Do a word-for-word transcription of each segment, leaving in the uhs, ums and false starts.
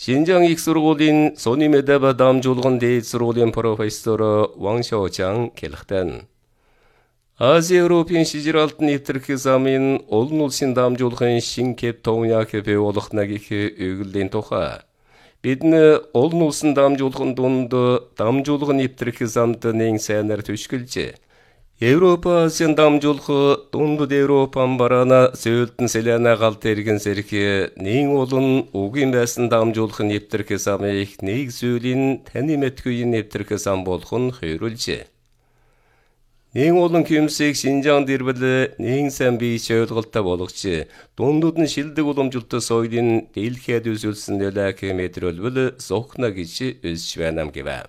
신장 их сургуулийн Сони Медеба дамжуулгын дээд сургуулийн профессор Ван Шаочан хэлэхдээ Ази Европын шижир алтын нэвтрэх замын олон улсын дамжуулгын шин кэп товняк бий болох нагих өгөлийн тухай бидний олон улсын дамжуулгын дунд дамжуулгын нэвтрэх замд нэг сайнаар төшгөлжээ. Европа Азийн дамжуулах дундад Европан бараана сөөлтөн селяна галт эргэн сэрхи нэг олон угийн байсан дамжуулах нэвтрэх замыг нэг зүйлийн таны мэдхүйн нэвтрэх зам болох нь хойруулжээ. Нэг олон кимсийг Шинжаанд ирвэл нэг сайн бие ойлголттой болгож дундууд нь шилдэг уламжлалт соёлын дэлхийд үзүүлсэн нөлөөг мэдрэлвэл зохно гэж үзж байна гэвэ.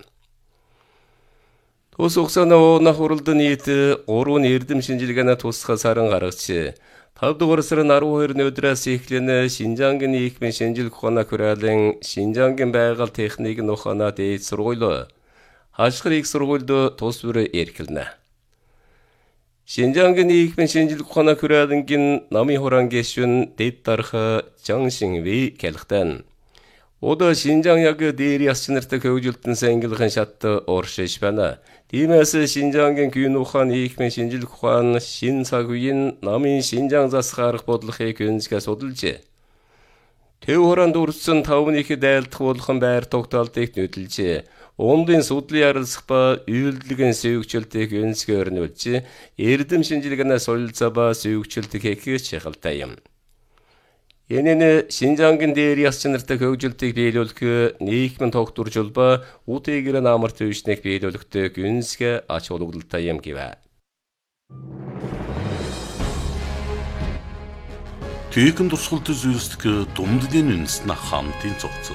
Ус угсанаа нахуралд нийт гурван эрдэм шинжилгээний тусгай сарын гаргаж тав дугаар сарын арван хоёрны өдрөөс эхлэн Шинжаангийн нийгмийн шинжилгээ ухааны хүрээлэн Шинжаангийн байгаль техникийн ухааны дээд сургууль хашгир их сургуульд тус бүр эрхэлнэ. Шинжаангийн нийгмийн шинжилгээ ухааны хүрээлэнгийн намын хураан гишүүн дэд дарах Жан Шинвей хэлэхдээ Ода Шинжаан яг дээр яс нартай хөгжилтэн сангилгын шат оршиж байна. Тиймээс Шинжаангийн гүйн ухааны нийгмийн шинжилгээ ухааны шин цаг үеийн намын Шинжаан засах арга бодлогыг өнцгөө судалжээ. Төв хураанд үрдсэн тавны их дайлдах болгон байр тогтоолтыг нөтөлжээ. Ундын судлын ярилцах ба үйлдэлгийн сүйгчлэлтийг өнцгөө өрнүүлж, эрдэм шинжилгээний солилцоо ба сүйгчлэлтийг хийх чухалтай юм. Энэ нь Шинжаангийн дээр яс нартай хөгжилтийг биелүүлэх нийгмийн тогтворжул ба үтээгэр намар төвшнийг биелүүлэхдээ гүнзгий ач холбогдолтой юм гэвэ. Түйхэн дурсгалт зүйлсдэг думдгийн үндэснэ хамтын цогцоо.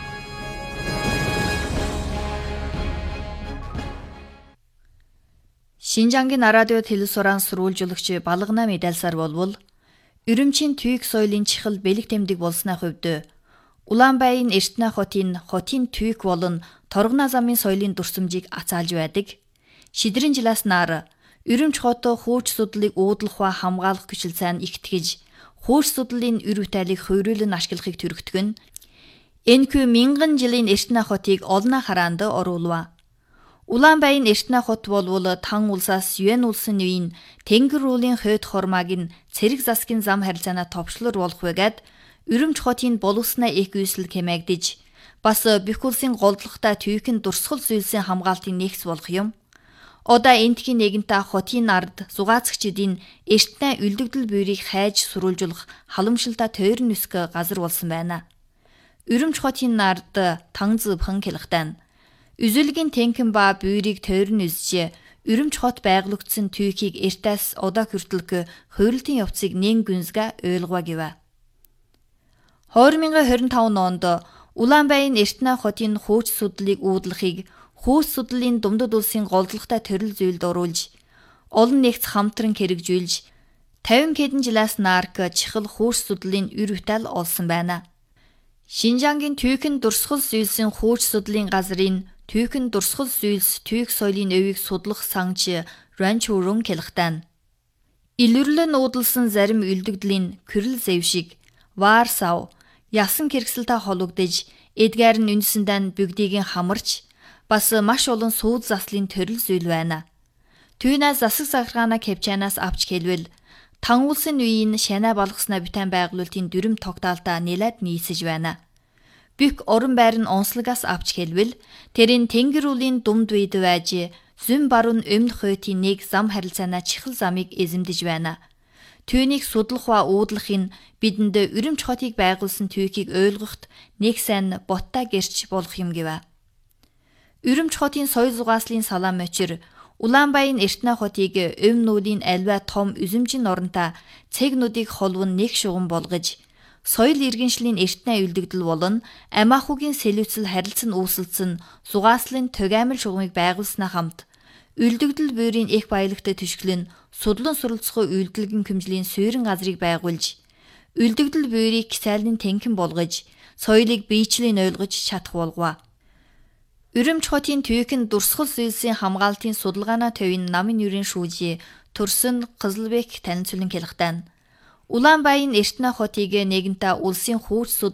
Шинжаангийн радио телевизорын сурвалжуулагч Балгана медальсаар болвол Үрүмчийн түйх соёлын чихэл бэлэг тэмдэг болсны хувьд Улаанбаян Эртнэ хотын хотын түйх болон Торгона замын соёлын дурсамжийг ацаалж байдаг. Шидрэн жилээс нар Үрүмч хот хууч судлалыг уудлах ба хамгаалах хүчил сайн игтгэж, хууч судлалын үр бүтээлийг хувирлан ашиглахыг төрөгдөх нь энэхүү мянган жилийн Эртнэ хотыг олно хараанд оруулав. Улаанбаян Эртнэ хот болвол Тан улсаас Юань улсын үеийн Тэнгэр уулын хойд хормааг нь цэрэг засгийн зам харилцаанаа товчлор болох байгаад Үрүмч хотын боловснаа их үйсэл хэмээгдэж бас бүх улсын голдлоготой түйхэн дурсгал зүйлсийн хамгаалтын нэгс болох юм. Одоо энтхийн нэгэнтээ хотын ард зугаацагчдын Эртнэ үлдэгдэл буйрыг хайж сурвалжуулах халамжлалтай тойрон нүсг газар болсон байна. Үрүмч хотын ард Танз Пхан хэлэхдээ Үзүүлгийн тэнхэн ба буйрыг тойрон үзж, Үрүмч хот байгуулагдсан түйхийг эртээс одоо хүртэлг хуйрлтын явцыг нэн гүнзгэ ойлгоо гэвэ. две тысячи двадцать пять онд Улаанбаян Эртнэ хотын хууч судлалыг уудлахыг хууч судлалын думдад улсын голдлоготой төрөл зүйлд оруулж, олон нэгц хамтран хэрэгжүүлж, пятьдесят хэдэн жилээс нарк чихэл хууч судлалын үр бүтээл олсон байна. Шинжаангийн түйхэн дурсгал зүйлсийн хууч судлалын газрын Түйхэн дурсгал зүйлс түйх соёлын өвийг судлах санч Ранчурун хэлэхдээ илэрлэн уудалсан зарим үлдэгдлийн Кирилл Зевшиг Варсав ясан хэрэгсэлтэй холбогдож эдгээр нь үндсэндээ бүгдийг хамарч бас маш олон сууд заслын төрөл зүйл байна. Түүнээс засаг захиргаана капчанаас авч хэлвэл Тан улсын үеийн шанаа болгосноо битэн байгуулалтын дүрм тогтоолтоо нэлээд нийсэж байна. Бүх орон байр нь онцлогоос авч хэлвэл тэрийн Тэнгэр уулын думд үед байж зүүн баруун өмнө хойтын нэг зам харилцаанаа чихэл замыг эзэмдэж байна. Түүнийг судлах ба уудлах нь бидэнд Үрүмч хотыг байгуулсан түйхийг ойлгоход нэг сайн боттой гэрч болох юм гэвэ. Үрүмч хотын соёл зугааслын салаан мочир Улаанбаян Эртнэ хотыг өмнө нүүлийн альва том үзэмжин оронтой цэгнүүдийг холвон нэг шугам болгож соёл иргэншлийн Эртнэ үлдэгдэл болон Амаахугийн сэлүүцэл харилцан үүсэлцэн зугааслын Тугаймал шугамыг байгуулснаа хамт үлдэгдэл буйрын их баялагтай түшгэл нь судлан суралцах үйлдэлгэн хэмжлийн суурин газрыг байгуулж, үлдэгдэл буйрыг кисайлын тэнхэн болгож, соёлыг биечлэн ойлгож чадах болгов. Үрүмч хотын түйхэн дурсгал зүйлсийн хамгаалтын судалгааны төвийн намын нүрийн шүүжээ Төрсөн Кызылбек танилцуулан хэлэхдээ Улаанбаян Эртнэ хотыг нэгэнтээ улсын хууч